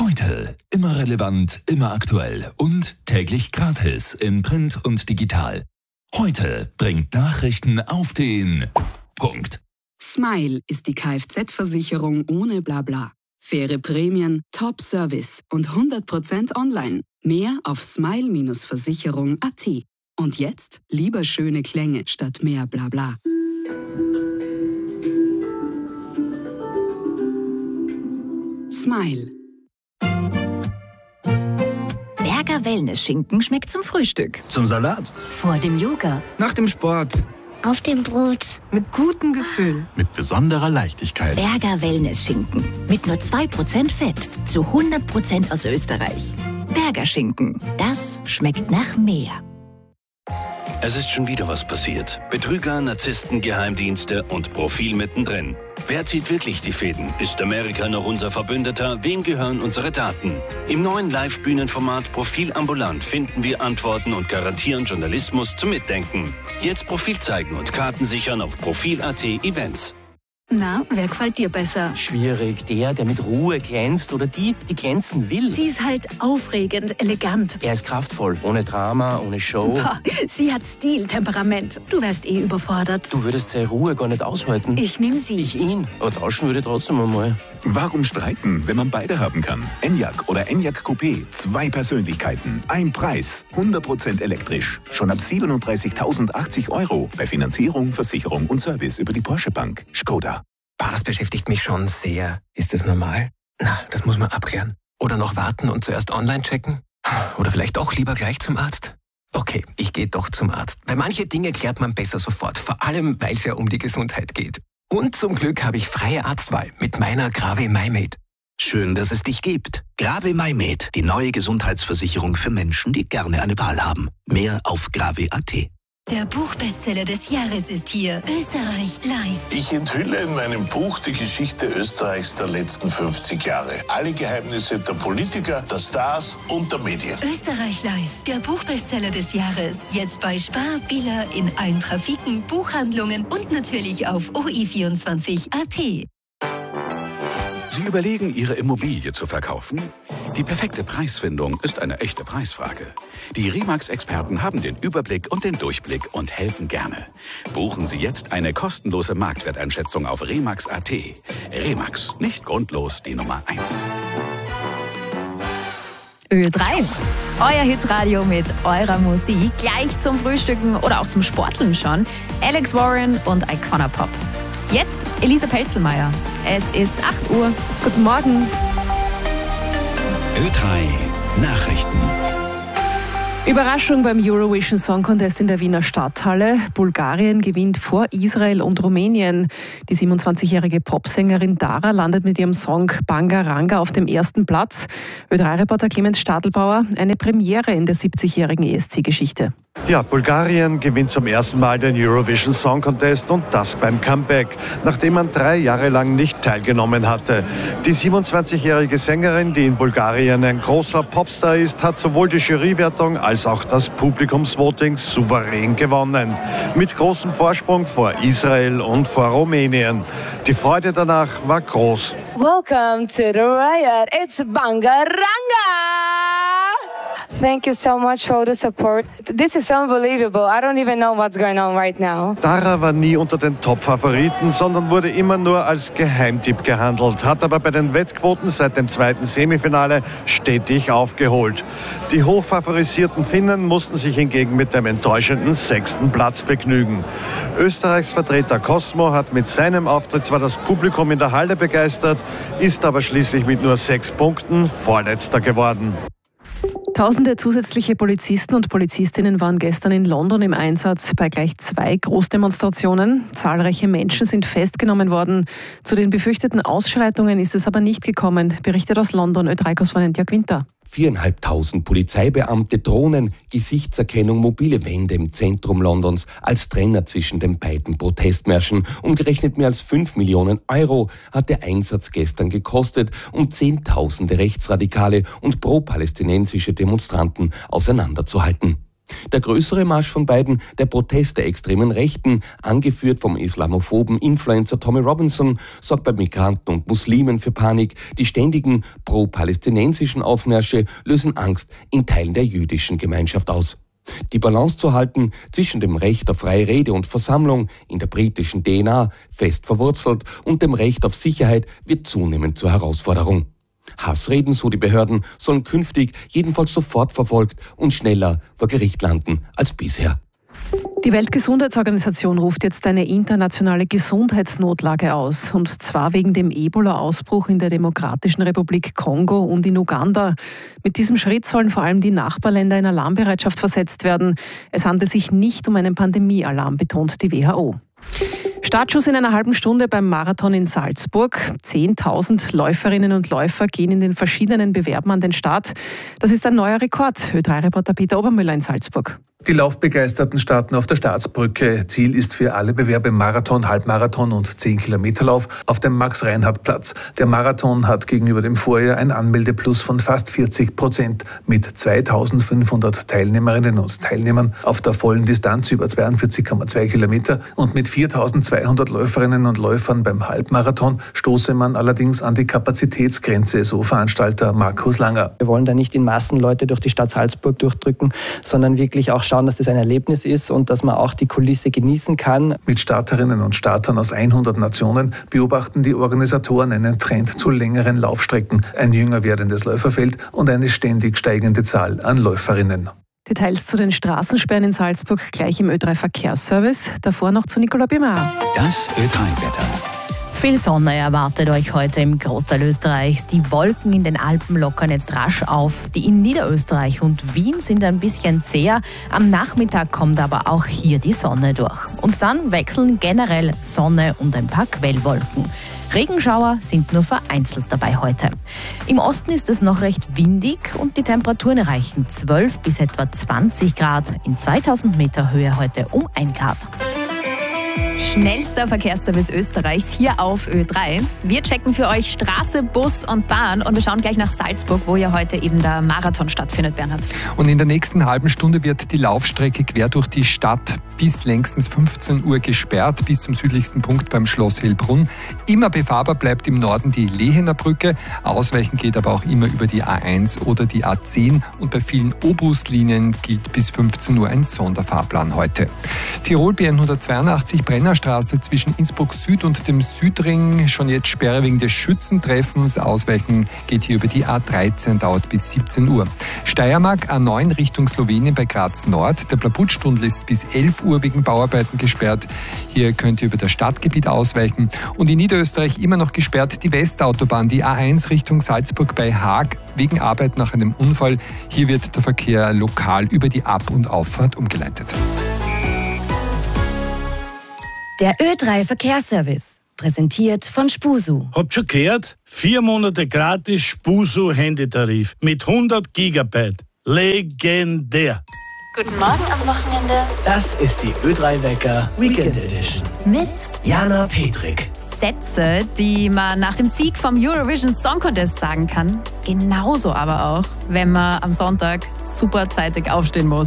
Heute immer relevant, immer aktuell und täglich gratis in Print und digital. Heute bringt Nachrichten auf den Punkt. Smile ist die Kfz-Versicherung ohne Blabla. Faire Prämien, Top-Service und 100% online. Mehr auf smile-versicherung.at. Und jetzt lieber schöne Klänge statt mehr Blabla. Smile. Berger Wellness-Schinken schmeckt zum Frühstück. Zum Salat. Vor dem Yoga. Nach dem Sport. Auf dem Brot. Mit gutem Gefühl. Mit besonderer Leichtigkeit. Berger Wellness-Schinken. Mit nur 2% Fett. Zu 100% aus Österreich. Berger Schinken. Das schmeckt nach mehr. Es ist schon wieder was passiert. Betrüger, Narzissten, Geheimdienste und Profil mittendrin. Wer zieht wirklich die Fäden? Ist Amerika noch unser Verbündeter? Wem gehören unsere Daten? Im neuen Live-Bühnenformat Profil ambulant finden wir Antworten und garantieren Journalismus zum Mitdenken. Jetzt Profil zeigen und Karten sichern auf Profil.at Events. Na, wer gefällt dir besser? Schwierig. Der mit Ruhe glänzt oder die glänzen will. Sie ist halt aufregend, elegant. Er ist kraftvoll. Ohne Drama, ohne Show. Boah, sie hat Stil, Temperament. Du wärst eh überfordert. Du würdest seine Ruhe gar nicht aushalten. Ich nehm sie. Ich ihn. Aber tauschen würde ich trotzdem einmal. Warum streiten, wenn man beide haben kann? Enyaq oder Enyaq Coupé. 2 Persönlichkeiten. Ein Preis. 100% elektrisch. Schon ab 37.080 € bei Finanzierung, Versicherung und Service über die Porsche Bank. Skoda. Das beschäftigt mich schon sehr. Ist das normal? Na, das muss man abklären. Oder noch warten und zuerst online checken? Oder vielleicht doch lieber gleich zum Arzt? Okay, ich gehe doch zum Arzt. Weil manche Dinge klärt man besser sofort. Vor allem, weil es ja um die Gesundheit geht. Und zum Glück habe ich freie Arztwahl mit meiner Grave MyMed. Schön, dass es dich gibt. Grave MyMed, die neue Gesundheitsversicherung für Menschen, die gerne eine Wahl haben. Mehr auf grave.at. Der Buchbestseller des Jahres ist hier. Österreich live. Ich enthülle in meinem Buch die Geschichte Österreichs der letzten 50 Jahre. Alle Geheimnisse der Politiker, der Stars und der Medien. Österreich live. Der Buchbestseller des Jahres. Jetzt bei Spar, Billa, in allen Trafiken, Buchhandlungen und natürlich auf OI24.at. Sie überlegen, Ihre Immobilie zu verkaufen? Die perfekte Preisfindung ist eine echte Preisfrage. Die Remax-Experten haben den Überblick und den Durchblick und helfen gerne. Buchen Sie jetzt eine kostenlose Marktwerteinschätzung auf remax.at. Remax, nicht grundlos die Nummer 1. Ö3, euer Hitradio mit eurer Musik. Gleich zum Frühstücken oder auch zum Sporteln schon. Alex Warren und Icona Pop. Jetzt Elisa Pelzelmeier. Es ist 8 Uhr. Guten Morgen. Ö3 Nachrichten. Überraschung beim Eurovision Song Contest in der Wiener Stadthalle. Bulgarien gewinnt vor Israel und Rumänien. Die 27-jährige Popsängerin Dara landet mit ihrem Song Bangaranga auf dem ersten Platz. Ö3-Reporter Clemens Stadelbauer, eine Premiere in der 70-jährigen ESC-Geschichte. Ja, Bulgarien gewinnt zum ersten Mal den Eurovision Song Contest und das beim Comeback, nachdem man 3 Jahre lang nicht teilgenommen hatte. Die 27-jährige Sängerin, die in Bulgarien ein großer Popstar ist, hat sowohl die Jurywertung als auch das Publikumsvoting souverän gewonnen. Mit großem Vorsprung vor Israel und vor Rumänien. Die Freude danach war groß. Welcome to the riot. It's Bangaranga! Thank you so much for the support. This is unbelievable. I don't even know what's going on right now. Dara war nie unter den Top-Favoriten, sondern wurde immer nur als Geheimtipp gehandelt, hat aber bei den Wettquoten seit dem 2. Semifinale stetig aufgeholt. Die hochfavorisierten Finnen mussten sich hingegen mit dem enttäuschenden 6. Platz begnügen. Österreichs Vertreter Cosmo hat mit seinem Auftritt zwar das Publikum in der Halle begeistert, ist aber schließlich mit nur 6 Punkten Vorletzter geworden. Tausende zusätzliche Polizisten und Polizistinnen waren gestern in London im Einsatz bei gleich 2 Großdemonstrationen. Zahlreiche Menschen sind festgenommen worden. Zu den befürchteten Ausschreitungen ist es aber nicht gekommen, berichtet aus London Ö3-Korrespondent Jörg Winter. 4.500 Polizeibeamte, Drohnen, Gesichtserkennung, mobile Wände im Zentrum Londons als Trenner zwischen den beiden Protestmärschen. Umgerechnet mehr als 5 Millionen € hat der Einsatz gestern gekostet, um Zehntausende rechtsradikale und pro-palästinensische Demonstranten auseinanderzuhalten. Der größere Marsch von beiden, der Protest der extremen Rechten, angeführt vom islamophoben Influencer Tommy Robinson, sorgt bei Migranten und Muslimen für Panik. Die ständigen pro-palästinensischen Aufmärsche lösen Angst in Teilen der jüdischen Gemeinschaft aus. Die Balance zu halten zwischen dem Recht auf freie Rede und Versammlung, in der britischen DNA fest verwurzelt, und dem Recht auf Sicherheit wird zunehmend zur Herausforderung. Hassreden, so die Behörden, sollen künftig jedenfalls sofort verfolgt und schneller vor Gericht landen als bisher. Die Weltgesundheitsorganisation ruft jetzt eine internationale Gesundheitsnotlage aus. Und zwar wegen dem Ebola-Ausbruch in der Demokratischen Republik Kongo und in Uganda. Mit diesem Schritt sollen vor allem die Nachbarländer in Alarmbereitschaft versetzt werden. Es handelt sich nicht um einen Pandemiealarm, betont die WHO. Startschuss in einer halben Stunde beim Marathon in Salzburg. 10.000 Läuferinnen und Läufer gehen in den verschiedenen Bewerben an den Start. Das ist ein neuer Rekord. Ö3-Reporter Peter Obermüller in Salzburg. Die Laufbegeisterten starten auf der Staatsbrücke. Ziel ist für alle Bewerber Marathon, Halbmarathon und 10-Kilometer-Lauf auf dem Max-Reinhardt-Platz. Der Marathon hat gegenüber dem Vorjahr ein Anmeldeplus von fast 40%. Mit 2.500 Teilnehmerinnen und Teilnehmern auf der vollen Distanz über 42,2 Kilometer und mit 4.200 Läuferinnen und Läufern beim Halbmarathon stoße man allerdings an die Kapazitätsgrenze, so Veranstalter Markus Langer. Wir wollen da nicht in Massen Leute durch die Stadt Salzburg durchdrücken, sondern wirklich auch schauen, dass das ein Erlebnis ist und dass man auch die Kulisse genießen kann. Mit Starterinnen und Startern aus 100 Nationen beobachten die Organisatoren einen Trend zu längeren Laufstrecken, ein jünger werdendes Läuferfeld und eine ständig steigende Zahl an Läuferinnen. Details zu den Straßensperren in Salzburg gleich im Ö3-Verkehrsservice. Davor noch zu Nicola Bimar. Das Ö3-Wetter. Viel Sonne erwartet euch heute im Großteil Österreichs. Die Wolken in den Alpen lockern jetzt rasch auf. Die in Niederösterreich und Wien sind ein bisschen zäher. Am Nachmittag kommt aber auch hier die Sonne durch. Und dann wechseln generell Sonne und ein paar Quellwolken. Regenschauer sind nur vereinzelt dabei heute. Im Osten ist es noch recht windig und die Temperaturen erreichen 12 bis etwa 20 Grad. In 2000 Meter Höhe heute um 1 Grad. Schnellster Verkehrsservice Österreichs hier auf Ö3. Wir checken für euch Straße, Bus und Bahn und wir schauen gleich nach Salzburg, wo ja heute eben der Marathon stattfindet, Bernhard. Und in der nächsten halben Stunde wird die Laufstrecke quer durch die Stadt bis längstens 15 Uhr gesperrt, bis zum südlichsten Punkt beim Schloss Hellbrunn. Immer befahrbar bleibt im Norden die Lehener Brücke. Ausweichen geht aber auch immer über die A1 oder die A10 und bei vielen O-Bus-Linien gilt bis 15 Uhr ein Sonderfahrplan heute. Tirol BN 182 Brennerstraße zwischen Innsbruck Süd und dem Südring. Schon jetzt Sperre wegen des Schützentreffens. Ausweichen geht hier über die A13, dauert bis 17 Uhr. Steiermark A9 Richtung Slowenien bei Graz Nord. Der Blabutstundl ist bis 11 Uhr wegen Bauarbeiten gesperrt. Hier könnt ihr über das Stadtgebiet ausweichen. Und in Niederösterreich immer noch gesperrt die Westautobahn, die A1 Richtung Salzburg bei Haag wegen Arbeit nach einem Unfall. Hier wird der Verkehr lokal über die Ab- und Auffahrt umgeleitet. Der Ö3-Verkehrsservice, präsentiert von Spusu. Habt schon gehört? 4 Monate gratis Spusu-Handytarif mit 100 Gigabyte. Legendär. Guten Morgen am Wochenende. Das ist die Ö3-Wecker Weekend Edition. Mit Jana Petrik. Sätze, die man nach dem Sieg vom Eurovision Song Contest sagen kann. Genauso aber auch, wenn man am Sonntag super zeitig aufstehen muss.